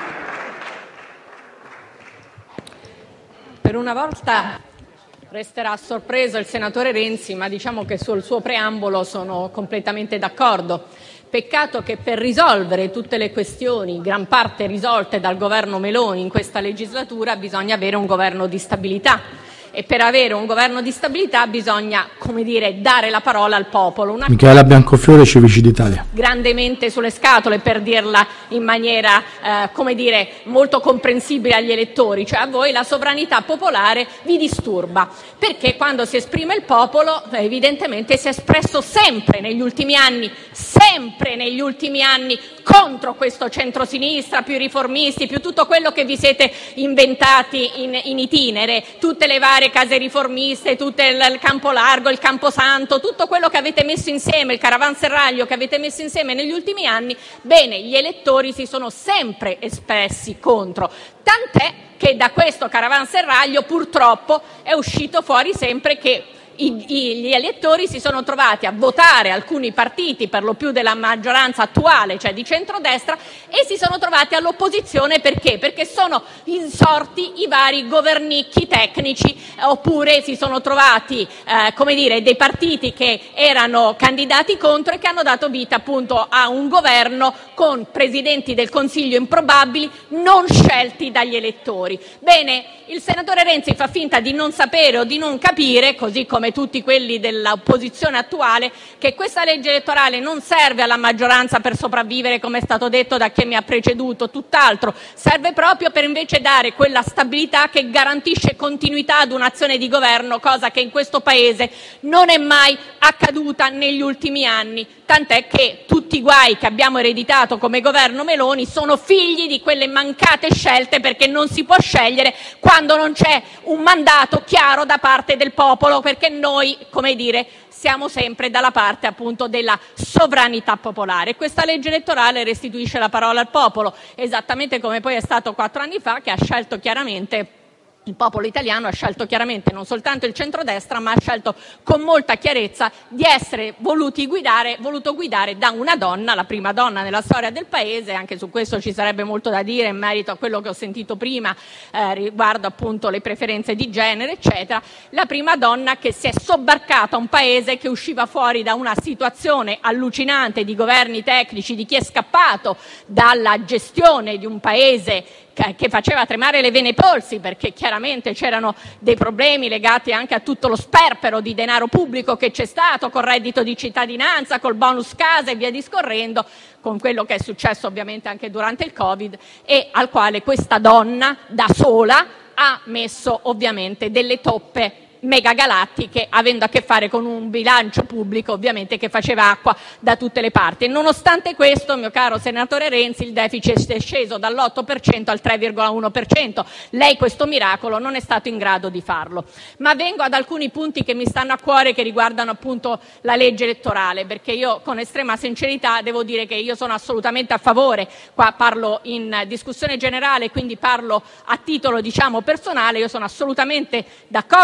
Speaker 8: Per una volta resterà sorpreso il senatore Renzi, ma diciamo che sul suo preambolo sono completamente d'accordo. Peccato che per risolvere tutte le questioni, gran parte risolte dal governo Meloni in questa legislatura, bisogna avere un governo di stabilità. E per avere un governo di stabilità bisogna, come dire, dare la parola al popolo. Una
Speaker 1: Michela Biancofiore, Civici d'Italia.
Speaker 8: Grandemente sulle scatole, per dirla in maniera, eh, come dire, molto comprensibile agli elettori. Cioè a voi la sovranità popolare vi disturba, perché quando si esprime il popolo, evidentemente si è espresso sempre negli ultimi anni, sempre negli ultimi anni, contro questo centrosinistra, più riformisti, più tutto quello che vi siete inventati in, in itinere, tutte le varie case riformiste, tutto il, il Campolargo, il Camposanto, tutto quello che avete messo insieme, il caravanserraglio che avete messo insieme negli ultimi anni, bene, gli elettori si sono sempre espressi contro, tant'è che da questo caravanserraglio purtroppo è uscito fuori sempre che I, i, gli elettori si sono trovati a votare alcuni partiti, per lo più della maggioranza attuale, cioè di centrodestra, e si sono trovati all'opposizione perché? Perché sono insorti i vari governicchi tecnici, oppure si sono trovati eh, come dire, dei partiti che erano candidati contro e che hanno dato vita appunto a un governo con presidenti del Consiglio improbabili, non scelti dagli elettori. Bene, il senatore Renzi fa finta di non sapere o di non capire, così come tutti quelli dell'opposizione attuale, che questa legge elettorale non serve alla maggioranza per sopravvivere, come è stato detto da chi mi ha preceduto, tutt'altro, serve proprio per invece dare quella stabilità che garantisce continuità ad un'azione di governo, cosa che in questo Paese non è mai accaduta negli ultimi anni, tant'è che tutti i guai che abbiamo ereditato come governo Meloni sono figli di quelle mancate scelte, perché non si può scegliere quando non c'è un mandato chiaro da parte del popolo, perché noi, come dire, siamo sempre dalla parte appunto della sovranità popolare. Questa legge elettorale restituisce la parola al popolo, esattamente come poi è stato quattro anni fa, che ha scelto chiaramente, il popolo italiano ha scelto chiaramente non soltanto il centrodestra, ma ha scelto con molta chiarezza di essere voluti guidare, voluto guidare da una donna, la prima donna nella storia del Paese. Anche su questo ci sarebbe molto da dire in merito a quello che ho sentito prima eh, riguardo appunto le preferenze di genere, eccetera. La prima donna che si è sobbarcata un Paese che usciva fuori da una situazione allucinante di governi tecnici, di chi è scappato dalla gestione di un Paese che faceva tremare le vene ai polsi, perché chiaramente c'erano dei problemi legati anche a tutto lo sperpero di denaro pubblico che c'è stato col reddito di cittadinanza, col bonus casa e via discorrendo, con quello che è successo ovviamente anche durante il Covid, e al quale questa donna da sola ha messo ovviamente delle toppe megagalattiche, avendo a che fare con un bilancio pubblico ovviamente che faceva acqua da tutte le parti. E nonostante questo, mio caro senatore Renzi, il deficit è sceso dall'otto per cento al tre virgola uno per cento. Lei questo miracolo non è stato in grado di farlo. Ma vengo ad alcuni punti che mi stanno a cuore, che riguardano appunto la legge elettorale, perché io con estrema sincerità devo dire che io sono assolutamente a favore, qua parlo in discussione generale, quindi parlo a titolo diciamo personale, io sono assolutamente d'accordo con le preferenze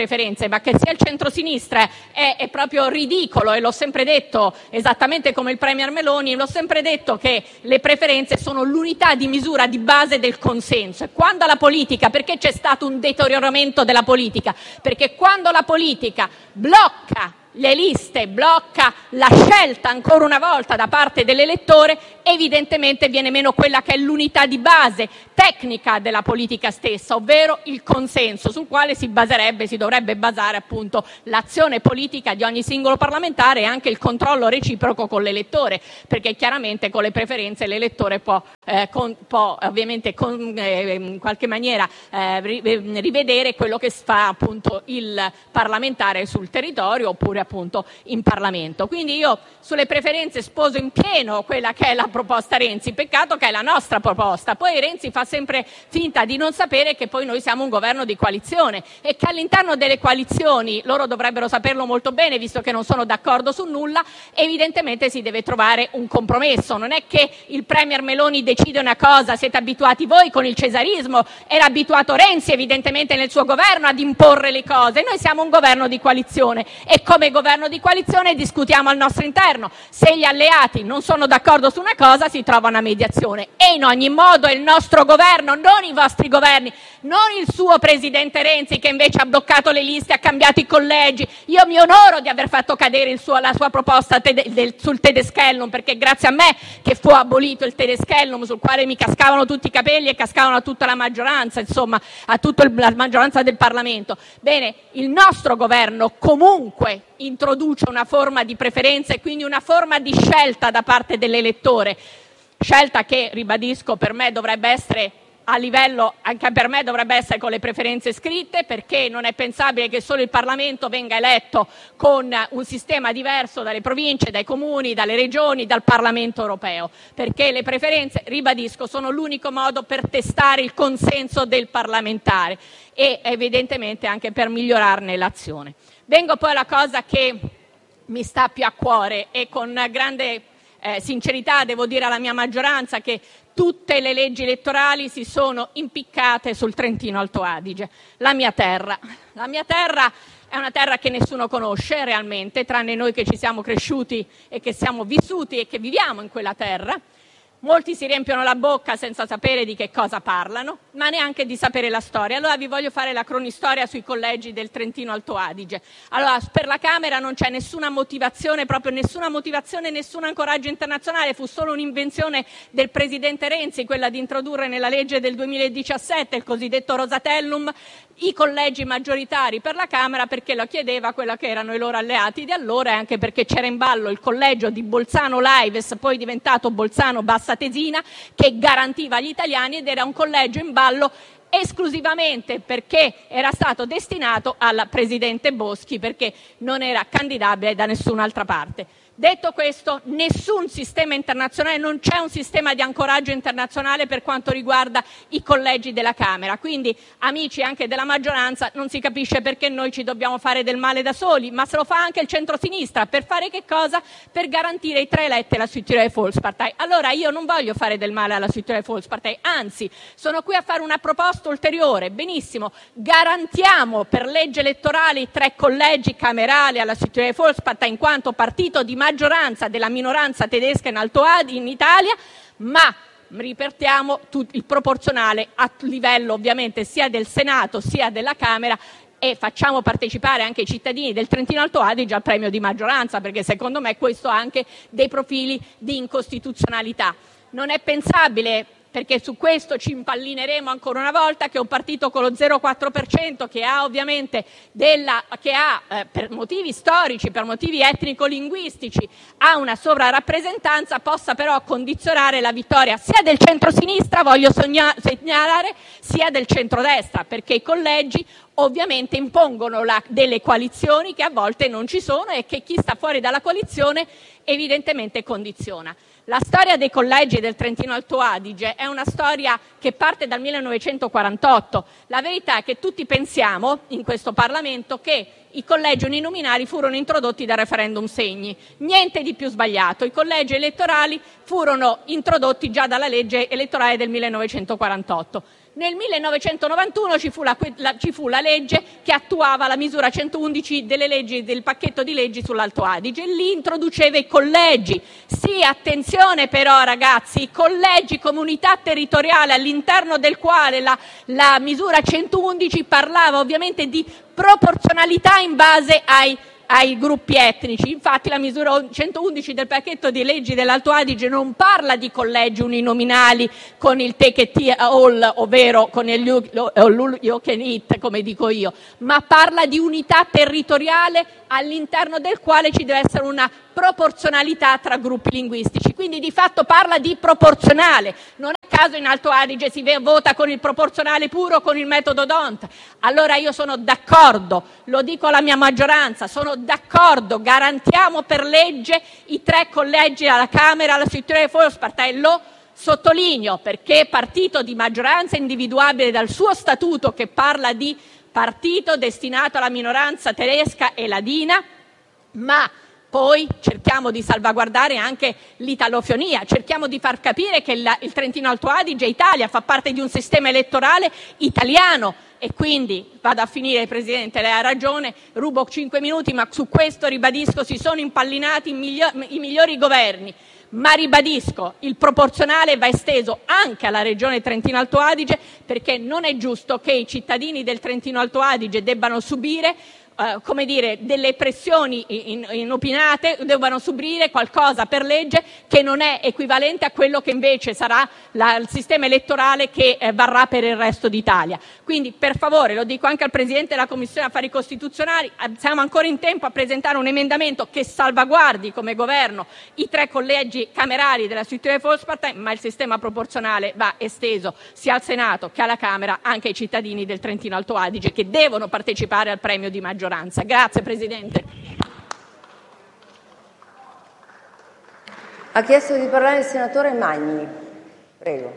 Speaker 8: preferenze, ma che sia il centrosinistra è, è proprio ridicolo, e l'ho sempre detto, esattamente come il Premier Meloni, l'ho sempre detto che le preferenze sono l'unità di misura di base del consenso. E quando la politica, perché c'è stato un deterioramento della politica? Perché quando la politica blocca le liste, blocca la scelta ancora una volta da parte dell'elettore, evidentemente viene meno quella che è l'unità di base tecnica della politica stessa, ovvero il consenso sul quale si baserebbe, si dovrebbe basare appunto l'azione politica di ogni singolo parlamentare e anche il controllo reciproco con l'elettore, perché chiaramente con le preferenze l'elettore può, eh, con, può ovviamente con, eh, in qualche maniera eh, rivedere quello che fa appunto il parlamentare sul territorio oppure appunto in Parlamento. Quindi io sulle preferenze sposo in pieno quella che è la proposta Renzi, peccato che è la nostra proposta. Poi Renzi fa sempre finta di non sapere che poi noi siamo un governo di coalizione e che all'interno delle coalizioni, loro dovrebbero saperlo molto bene visto che non sono d'accordo su nulla, evidentemente si deve trovare un compromesso. Non è che il Premier Meloni decide una cosa, siete abituati voi con il cesarismo, era abituato Renzi evidentemente nel suo governo ad imporre le cose. Noi siamo un governo di coalizione e come governo di coalizione discutiamo al nostro interno. Se gli alleati non sono d'accordo su una cosa si trova una mediazione, e in ogni modo è il nostro governo, non i vostri governi, non il suo presidente Renzi che invece ha bloccato le liste, ha cambiato i collegi. Io mi onoro di aver fatto cadere il suo, la sua proposta tede, del, sul Tedeschellum, perché grazie a me che fu abolito il Tedeschellum, sul quale mi cascavano tutti i capelli e cascavano a tutta la maggioranza, insomma a tutta il, la maggioranza del Parlamento. Bene, il nostro governo comunque introduce una forma di preferenza e quindi una forma di scelta da parte dell'elettore, scelta che, ribadisco, per me dovrebbe essere a livello, anche per me dovrebbe essere con le preferenze scritte, perché non è pensabile che solo il Parlamento venga eletto con un sistema diverso dalle province, dai comuni, dalle regioni, dal Parlamento europeo, perché le preferenze, ribadisco, sono l'unico modo per testare il consenso del parlamentare e evidentemente anche per migliorarne l'azione. Vengo poi alla cosa che mi sta più a cuore e con grande eh, sincerità devo dire alla mia maggioranza che tutte le leggi elettorali si sono impiccate sul Trentino Alto Adige, la mia terra. La mia terra è una terra che nessuno conosce realmente, tranne noi che ci siamo cresciuti e che siamo vissuti e che viviamo in quella terra. Molti si riempiono la bocca senza sapere di che cosa parlano, ma neanche di sapere la storia. Allora vi voglio fare la cronistoria sui collegi del Trentino Alto Adige. Allora, per la Camera non c'è nessuna motivazione, proprio nessuna motivazione, nessun ancoraggio internazionale, fu solo un'invenzione del presidente Renzi, quella di introdurre nella legge del duemiladiciassette, il cosiddetto Rosatellum, i collegi maggioritari per la Camera, perché lo chiedeva quella che erano i loro alleati di allora e anche perché c'era in ballo il collegio di Bolzano Laives, poi diventato Bolzano Bassa Tesina, che garantiva agli italiani ed era un collegio in ballo esclusivamente perché era stato destinato al presidente Boschi, perché non era candidabile da nessun'altra parte. Detto questo, nessun sistema internazionale, non c'è un sistema di ancoraggio internazionale per quanto riguarda i collegi della Camera, quindi amici anche della maggioranza non si capisce perché noi ci dobbiamo fare del male da soli, ma se lo fa anche il centrosinistra, per fare che cosa? Per garantire i tre eletti alla Südtiroler Volkspartei. Allora io non voglio fare del male alla Südtiroler Volkspartei, anzi sono qui a fare una proposta ulteriore. Benissimo, garantiamo per legge elettorale i tre collegi camerali alla Südtiroler Volkspartei in quanto partito di maggioranza della minoranza tedesca in Alto Adige in Italia, ma riportiamo il proporzionale a livello ovviamente sia del Senato sia della Camera e facciamo partecipare anche i cittadini del Trentino Alto Adige al premio di maggioranza, perché secondo me questo ha anche dei profili di incostituzionalità. Non è pensabile, perché su questo ci impallineremo ancora una volta, che un partito con lo zero virgola quattro per cento che ha ovviamente della, che ha eh, per motivi storici, per motivi etnico-linguistici, ha una sovrarappresentanza, possa però condizionare la vittoria sia del centrosinistra, voglio sogna- segnalare, sia del centrodestra, perché i collegi ovviamente impongono la, delle coalizioni che a volte non ci sono e che chi sta fuori dalla coalizione evidentemente condiziona. La storia dei collegi del Trentino Alto Adige è una storia che parte dal millenovecentoquarantotto. La verità è che tutti pensiamo in questo Parlamento che i collegi uninominali furono introdotti dal referendum Segni. Niente di più sbagliato. I collegi elettorali furono introdotti già dalla legge elettorale del millenovecentoquarantotto. Nel millenovecentonovantuno ci fu la, la, ci fu la legge che attuava la misura centoundici delle leggi, del pacchetto di leggi sull'Alto Adige. Lì introduceva i collegi. Sì, attenzione però ragazzi, i collegi, comunità territoriale all'interno del quale la, la misura centoundici parlava ovviamente di proporzionalità in base ai ai gruppi etnici. Infatti la misura centoundici del pacchetto di leggi dell'Alto Adige non parla di collegi uninominali con il take it all, ovvero con il all you can eat, come dico io, ma parla di unità territoriale all'interno del quale ci deve essere una proporzionalità tra gruppi linguistici. Quindi di fatto parla di proporzionale. Non a caso in Alto Adige si vota con il proporzionale puro, con il metodo D'Hondt. Allora io sono d'accordo, lo dico alla mia maggioranza, sono d'accordo, garantiamo per legge i tre collegi alla Camera, alla Südtirol e Volkspartei. Lo sottolineo perché partito di maggioranza individuabile dal suo statuto, che parla di partito destinato alla minoranza tedesca e ladina, ma poi cerchiamo di salvaguardare anche l'italofonia, cerchiamo di far capire che il, il Trentino Alto Adige, Italia, fa parte di un sistema elettorale italiano. E quindi vado a finire, Presidente, lei ha ragione, rubo cinque minuti, ma su questo ribadisco si sono impallinati i, miglior, i migliori governi, ma ribadisco il proporzionale va esteso anche alla regione Trentino Alto Adige, perché non è giusto che i cittadini del Trentino Alto Adige debbano subire Uh, come dire, delle pressioni in, inopinate, devono subire qualcosa per legge che non è equivalente a quello che invece sarà la, il sistema elettorale che eh, varrà per il resto d'Italia. Quindi per favore, lo dico anche al Presidente della Commissione Affari Costituzionali, siamo ancora in tempo a presentare un emendamento che salvaguardi come governo i tre collegi camerali della Südtirol e Volkspartei, ma il sistema proporzionale va esteso sia al Senato che alla Camera anche ai cittadini del Trentino Alto Adige che devono partecipare al premio di maggioranza. Grazie Presidente.
Speaker 5: Ha chiesto di parlare il senatore Magni. Prego.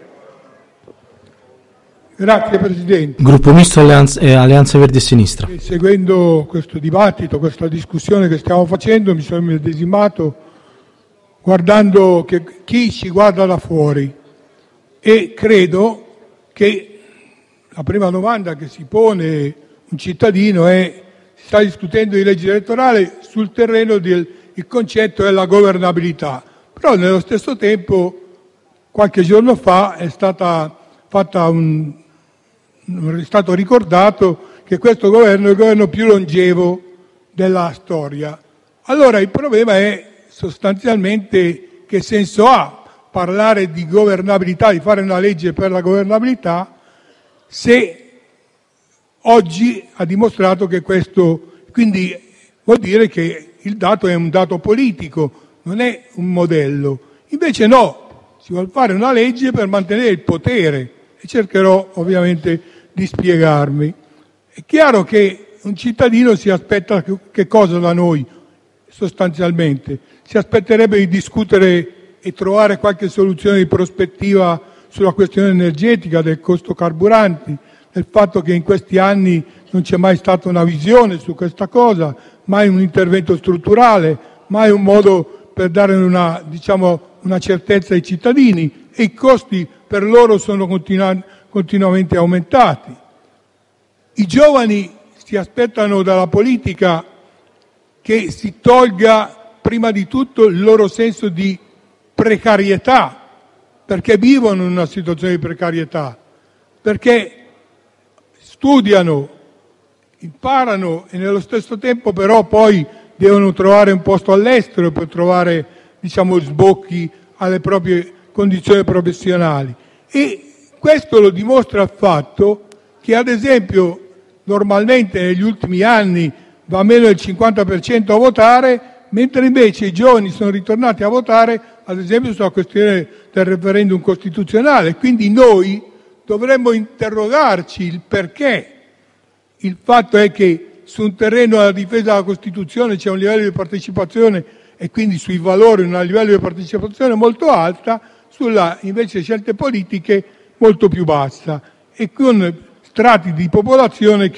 Speaker 9: Grazie Presidente.
Speaker 1: Gruppo Misto Alleanza, eh, Alleanza Verdi e Sinistra.
Speaker 9: E seguendo questo dibattito, questa discussione che stiamo facendo, mi sono immedesimato guardando che chi ci guarda da fuori e credo che la prima domanda che si pone un cittadino è: si sta discutendo di legge elettorale sul terreno del il concetto della governabilità, però nello stesso tempo qualche giorno fa è stata fatta un è stato ricordato che questo governo è il governo più longevo della storia. Allora il problema è sostanzialmente che senso ha parlare di governabilità, di fare una legge per la governabilità, se oggi ha dimostrato che questo, quindi vuol dire che il dato è un dato politico, non è un modello. Invece no, si vuole fare una legge per mantenere il potere e cercherò ovviamente di spiegarmi. È chiaro che un cittadino si aspetta che cosa da noi sostanzialmente? Si aspetterebbe di discutere e trovare qualche soluzione di prospettiva sulla questione energetica, del costo carburanti, del fatto che in questi anni non c'è mai stata una visione su questa cosa, mai un intervento strutturale, mai un modo per dare una, diciamo, una certezza ai cittadini, e i costi per loro sono continu- continuamente aumentati. I giovani si aspettano dalla politica che si tolga prima di tutto il loro senso di precarietà, perché vivono in una situazione di precarietà, perché studiano, imparano e nello stesso tempo però poi devono trovare un posto all'estero per trovare, diciamo, sbocchi alle proprie condizioni professionali. E questo lo dimostra il fatto che, ad esempio, normalmente negli ultimi anni va meno del cinquanta per cento a votare, mentre invece i giovani sono ritornati a votare, ad esempio, sulla questione del referendum costituzionale. Quindi noi dovremmo interrogarci il perché. Il fatto è che su un terreno della difesa della Costituzione c'è un livello di partecipazione e quindi sui valori un livello di partecipazione molto alta, sulla invece scelte politiche molto più bassa e con strati di popolazione che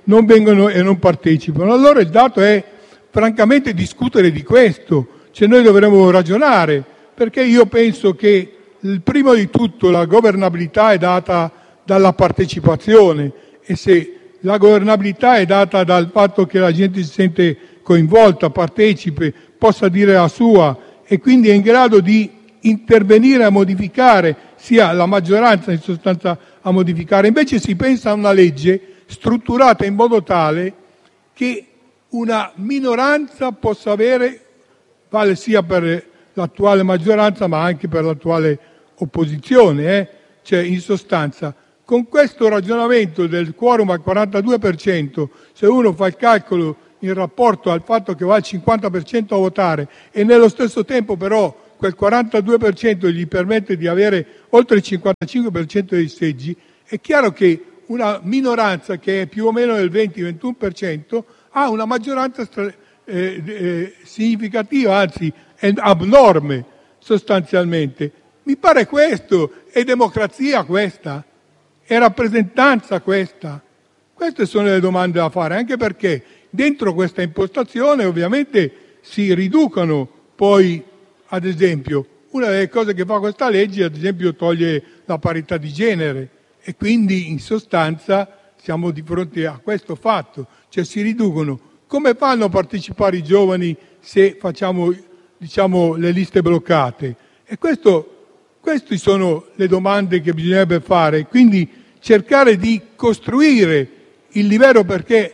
Speaker 9: non vengono e non partecipano. Allora il dato è francamente discutere di questo, cioè noi dovremmo ragionare, perché io penso che il primo di tutto la governabilità è data dalla partecipazione, e se la governabilità è data dal fatto che la gente si sente coinvolta, partecipe, possa dire la sua e quindi è in grado di intervenire a modificare, sia la maggioranza in sostanza a modificare. Invece si pensa a una legge strutturata in modo tale che una minoranza possa avere, vale sia per l'attuale maggioranza ma anche per l'attuale opposizione, eh? Cioè in sostanza con questo ragionamento del quorum al quarantadue per cento, se uno fa il calcolo in rapporto al fatto che va al cinquanta per cento a votare e nello stesso tempo però quel quarantadue per cento gli permette di avere oltre il cinquantacinque per cento dei seggi, è chiaro che una minoranza che è più o meno del venti ventuno per cento ha una maggioranza stra- eh, eh, significativa, anzi è abnorme sostanzialmente. Mi pare questo, è democrazia questa? È rappresentanza questa? Queste sono le domande da fare, anche perché dentro questa impostazione ovviamente si riducono poi, ad esempio, una delle cose che fa questa legge, ad esempio, toglie la parità di genere e quindi in sostanza siamo di fronte a questo fatto, cioè si riducono. Come fanno a partecipare i giovani se facciamo, diciamo, le liste bloccate? E questo Queste sono le domande che bisognerebbe fare, quindi cercare di costruire il livello, perché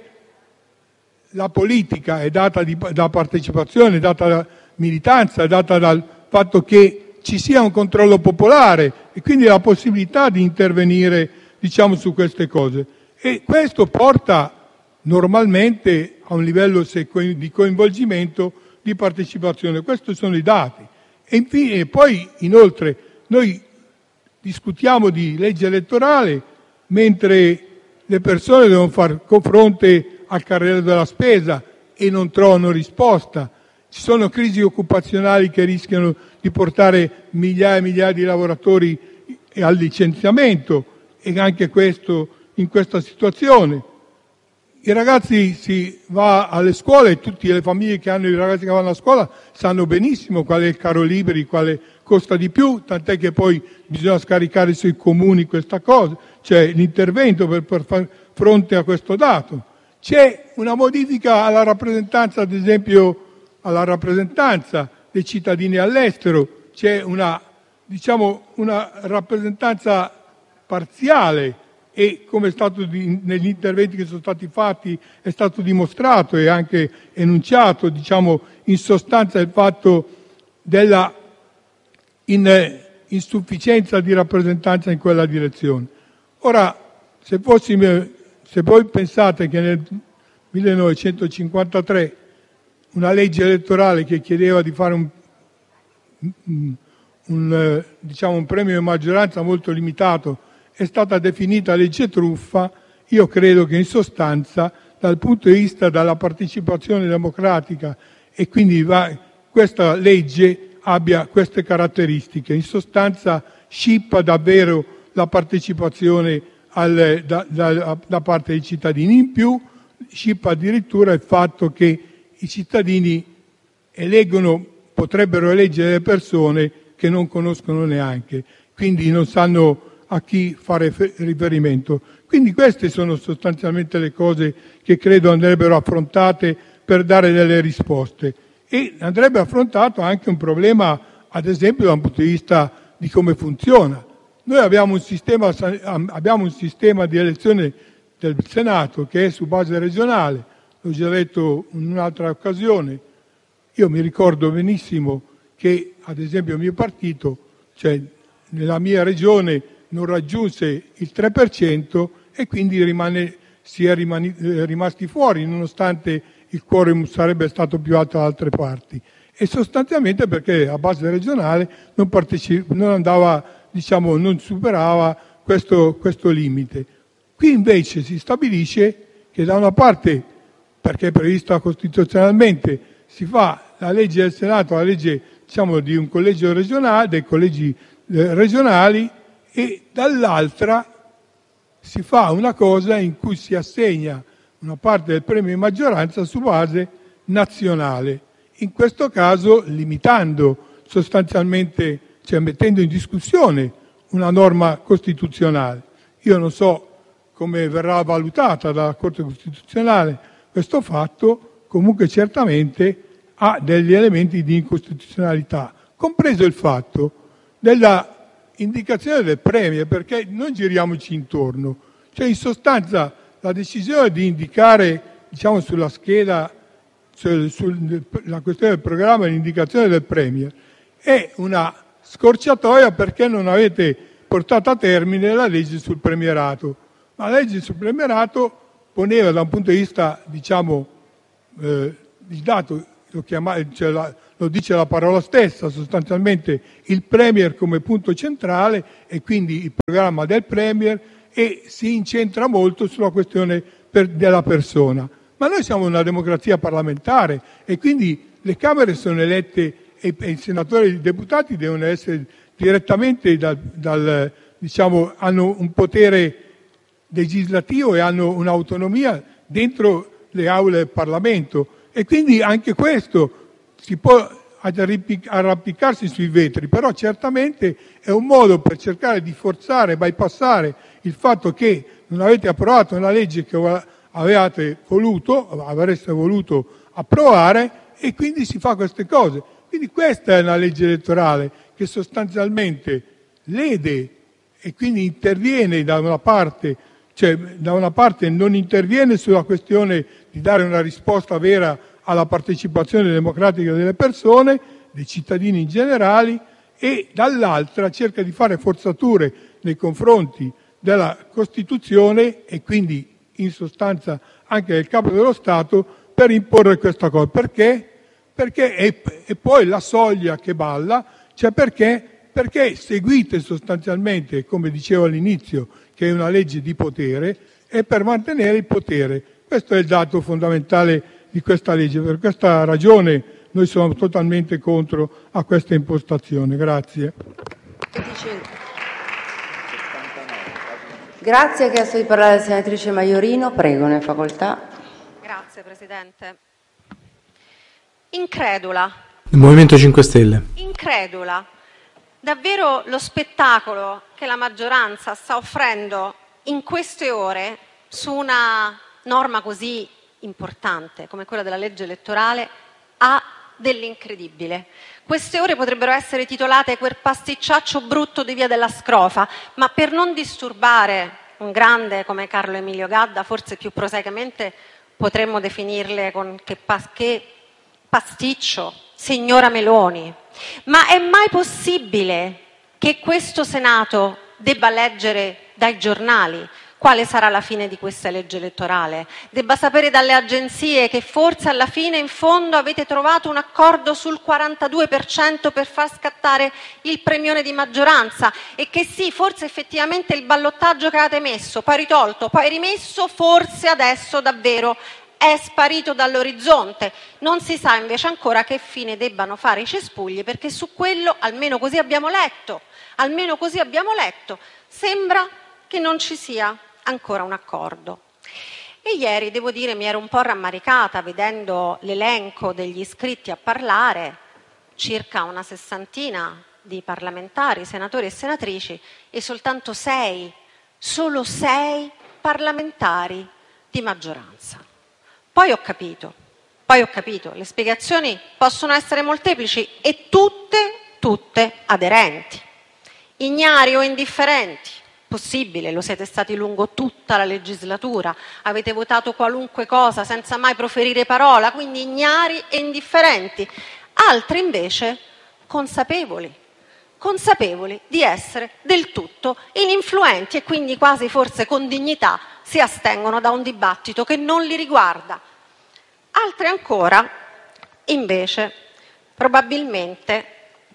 Speaker 9: la politica è data di, da partecipazione, è data da militanza, è data dal fatto che ci sia un controllo popolare e quindi la possibilità di intervenire, diciamo, su queste cose. E questo porta normalmente a un livello di coinvolgimento, di partecipazione. Questi sono i dati. E infine, poi inoltre, noi discutiamo di legge elettorale mentre le persone devono far fronte al carrello della spesa e non trovano risposta. Ci sono crisi occupazionali che rischiano di portare migliaia e migliaia di lavoratori al licenziamento, e anche questo in questa situazione. I ragazzi, si va alle scuole e tutte le famiglie che hanno i ragazzi che vanno a scuola sanno benissimo qual è il caro libri, quale costa di più, tant'è che poi bisogna scaricare sui comuni questa cosa, cioè l'intervento per, per far fronte a questo dato. C'è una modifica alla rappresentanza, ad esempio alla rappresentanza dei cittadini all'estero, c'è una, diciamo, una rappresentanza parziale, e come è stato di, negli interventi che sono stati fatti è stato dimostrato e anche enunciato, diciamo, in sostanza il fatto della in, insufficienza di rappresentanza in quella direzione. Ora, se fossimo, se voi pensate che nel millenovecentocinquantatré una legge elettorale che chiedeva di fare un, un, un, diciamo, un premio di maggioranza molto limitato è stata definita legge truffa, io credo che in sostanza dal punto di vista della partecipazione democratica, e quindi va, questa legge abbia queste caratteristiche, in sostanza scippa davvero la partecipazione al, da, da, da parte dei cittadini. In più scippa addirittura il fatto che i cittadini eleggono, potrebbero eleggere le persone che non conoscono neanche, quindi non sanno a chi fare riferimento. Quindi queste sono sostanzialmente le cose che credo andrebbero affrontate per dare delle risposte, e andrebbe affrontato anche un problema, ad esempio da un punto di vista di come funziona. Noi abbiamo un sistema, abbiamo un sistema di elezione del Senato che è su base regionale, l'ho già detto in un'altra occasione. Io mi ricordo benissimo che ad esempio il mio partito, cioè nella mia regione, non raggiunse il tre per cento e quindi rimane, si è rimani, eh, rimasti fuori, nonostante il quorum sarebbe stato più alto da altre parti. E sostanzialmente perché a base regionale non, partecipa, non andava, diciamo, non superava questo, questo limite. Qui invece si stabilisce che da una parte, perché è prevista costituzionalmente, si fa la legge del Senato, la legge, diciamo, di un collegio regionale, dei collegi eh, regionali, e dall'altra si fa una cosa in cui si assegna una parte del premio di maggioranza su base nazionale, in questo caso limitando sostanzialmente, cioè mettendo in discussione una norma costituzionale. Io non so come verrà valutata dalla Corte Costituzionale questo fatto, comunque certamente ha degli elementi di incostituzionalità, compreso il fatto della indicazione del premier, perché non giriamoci intorno, cioè in sostanza la decisione di indicare, diciamo, sulla scheda, cioè sulla questione del programma, l'indicazione del premier è una scorciatoia perché non avete portato a termine la legge sul premierato. Ma la legge sul premierato poneva, da un punto di vista, diciamo, eh, il dato lo, chiama, cioè la, lo dice la parola stessa, sostanzialmente il premier come punto centrale e quindi il programma del premier, e si incentra molto sulla questione per, della persona. Ma noi siamo una democrazia parlamentare e quindi le Camere sono elette e, e i senatori e i deputati devono essere direttamente dal, dal diciamo, hanno un potere legislativo e hanno un'autonomia dentro le aule del Parlamento, e quindi anche questo si può arrampicarsi sui vetri, però certamente è un modo per cercare di forzare, bypassare il fatto che non avete approvato una legge che avevate voluto, avreste voluto approvare, e quindi si fa queste cose. Quindi questa è una legge elettorale che sostanzialmente lede e quindi interviene da una parte, cioè da una parte non interviene sulla questione di dare una risposta vera alla partecipazione democratica delle persone, dei cittadini in generale, e dall'altra cerca di fare forzature nei confronti della Costituzione e quindi in sostanza anche del Capo dello Stato per imporre questa cosa. Perché? Perché è, e poi la soglia che balla, cioè perché? Perché seguite sostanzialmente, come dicevo all'inizio, che è una legge di potere, e per mantenere il potere. Questo è il dato fondamentale di questa legge. Per questa ragione noi siamo totalmente contro a questa impostazione. Grazie.
Speaker 5: Grazie. Ha chiesto di parlare la senatrice Maiorino. Prego, ne facoltà.
Speaker 10: Grazie Presidente. Incredula.
Speaker 1: Il Movimento cinque Stelle.
Speaker 10: Incredula. Davvero lo spettacolo che la maggioranza sta offrendo in queste ore su una norma così importante come quella della legge elettorale ha dell'incredibile. Queste ore potrebbero essere titolate quel pasticciaccio brutto di Via della Scrofa, ma per non disturbare un grande come Carlo Emilio Gadda, forse più prosaicamente potremmo definirle con che, pas- che pasticcio, signora Meloni. Ma è mai possibile che questo Senato debba leggere dai giornali quale sarà la fine di questa legge elettorale? Debba sapere dalle agenzie che forse alla fine, in fondo, avete trovato un accordo sul quarantadue per cento per far scattare il premione di maggioranza, e che sì, forse effettivamente il ballottaggio che avete messo, poi ritolto, poi rimesso, forse adesso davvero è sparito dall'orizzonte. Non si sa invece ancora che fine debbano fare i cespugli, perché su quello, almeno così abbiamo letto, almeno così abbiamo letto, sembra che non ci sia ancora un accordo. E ieri, devo dire, mi ero un po' rammaricata vedendo l'elenco degli iscritti a parlare, circa una sessantina di parlamentari, senatori e senatrici, e soltanto sei, solo sei parlamentari di maggioranza. Poi ho capito, poi ho capito, le spiegazioni possono essere molteplici e tutte, tutte aderenti, ignari o indifferenti. Possibile, lo siete stati lungo tutta la legislatura, avete votato qualunque cosa senza mai proferire parola, quindi ignari e indifferenti. Altri invece consapevoli, consapevoli di essere del tutto ininfluenti e quindi quasi forse con dignità si astengono da un dibattito che non li riguarda. Altri ancora, invece, probabilmente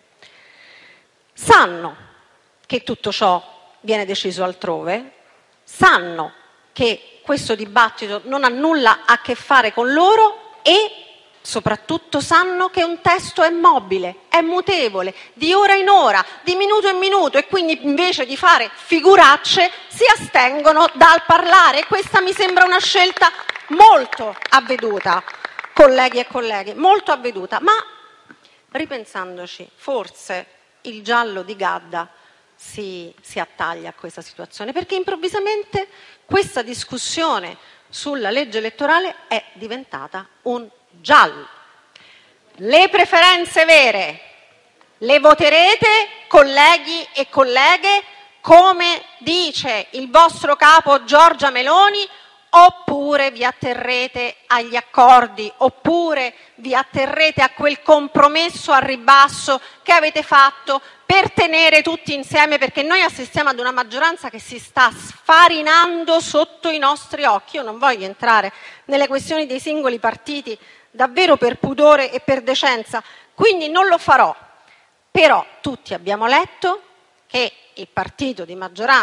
Speaker 10: sanno che tutto ciò viene deciso altrove, sanno che questo dibattito non ha nulla a che fare con loro e soprattutto sanno che un testo è mobile, è mutevole, di ora in ora, di minuto in minuto, e quindi invece di fare figuracce si astengono dal parlare. Questa mi sembra una scelta molto avveduta, colleghi e colleghe, molto avveduta, ma ripensandoci, forse il giallo di Gadda si, si attaglia a questa situazione, perché improvvisamente questa discussione sulla legge elettorale è diventata un giallo. Le preferenze vere le voterete, colleghi e colleghe, come dice il vostro capo Giorgia Meloni, oppure vi atterrete agli accordi, oppure vi atterrete a quel compromesso al ribasso che avete fatto per tenere tutti insieme, perché noi assistiamo ad una maggioranza che si sta sfarinando sotto i nostri occhi. Io non voglio entrare nelle questioni dei singoli partiti, davvero per pudore e per decenza, quindi non lo farò. Però tutti abbiamo letto che il partito di maggioranza